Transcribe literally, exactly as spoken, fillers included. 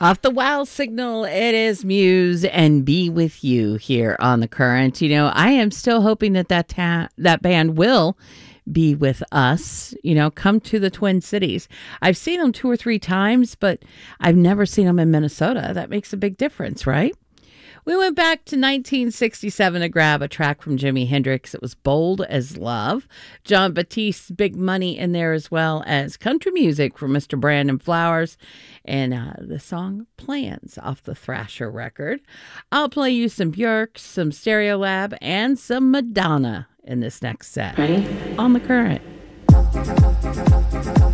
Off the Wow Signal, it is Muse and Be With You here on The Current. You know, I am still hoping that that, ta- that band will be with us, you know, come to the Twin Cities. I've seen them two or three times, but I've never seen them in Minnesota. That makes a big difference, right? We went back to nineteen sixty-seven to grab a track from Jimi Hendrix. It was Bold as Love. John Batiste's Big Money in there, as well as country music from Mister Brandon Flowers. And uh, the song Plans off the Thrasher record. I'll play you some Björk, some Stereolab, and some Madonna in this next set. Ready? On The Current.